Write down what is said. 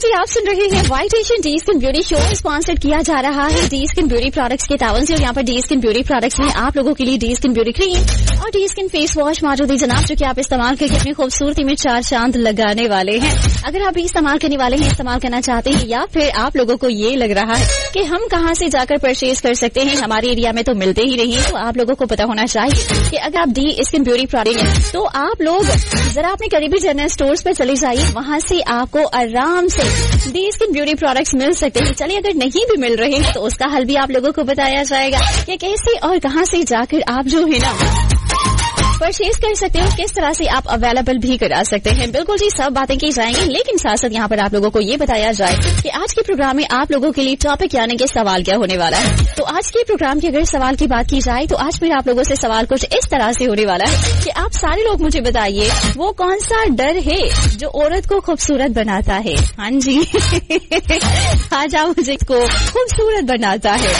जी, आप सुन रहे हैं white Asian D skin beauty show, sponsored किया जा रहा है डी स्किन ब्यूटी प्रोडक्ट्स के तावन से। और यहाँ पर डी स्किन ब्यूटी प्रोडक्ट्स में आप लोगों के लिए डी स्किन ब्यूटी क्रीम और डी स्किन फेस वॉश मौजूद है जनाब, जो कि आप इस्तेमाल करके अपनी खूबसूरती में 4 चांद लगाने वाले हैं। अगर आप भी इस्तेमाल करने वाले हैं, इस्तेमाल करना चाहते हैं, या फिर आप लोगों को ये लग रहा है कि हम कहाँ से जाकर परचेज कर सकते हैं, हमारे एरिया में तो मिलते ही नहीं, तो आप लोगों को पता होना चाहिए कि अगर आप डी स्किन ब्यूटी प्रोडक्ट तो आप लोग जरा अपने करीबी जनरल स्टोर्स पर चले जाइए, वहां से आपको आराम से डी स्किन ब्यूटी प्रोडक्ट्स मिल सकते हैं। चलिए, अगर नहीं भी मिल रहे हैं तो उसका हल भी आप लोगों को बताया जाएगा कि कैसे और कहां से जाकर आप जो है ना परचेज कर सकते हो, किस तरह से आप अवेलेबल भी करा सकते हैं। बिल्कुल जी, सब बातें की जाएंगी, लेकिन साथ साथ यहाँ पर आप लोगों को ये बताया जाए कि आज के प्रोग्राम में आप लोगों के लिए टॉपिक यानी कि सवाल क्या होने वाला है। तो आज के प्रोग्राम की अगर सवाल की बात की जाए तो आज मेरे आप लोगों से सवाल कुछ इस तरह से होने वाला है कि आप सारे लोग मुझे बताइए वो कौन सा डर है जो औरत को खूबसूरत बनाता है। हाँ जी, आज आप मुझे इसको खूबसूरत बनाता है।